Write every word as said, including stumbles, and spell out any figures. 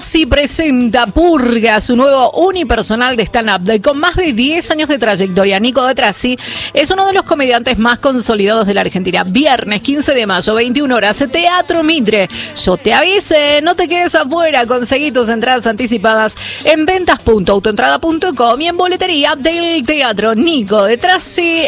Trassi presenta Purga, su nuevo unipersonal de stand-up. Con más de diez años de trayectoria, Nico de Trassi es uno de los comediantes más consolidados de la Argentina. Viernes quince de mayo, veintiuna horas, Teatro Mitre. Yo te avise, no te quedes afuera. Conseguí tus entradas anticipadas en ventas punto autoentrada punto com y en boletería del Teatro Nico de Trassi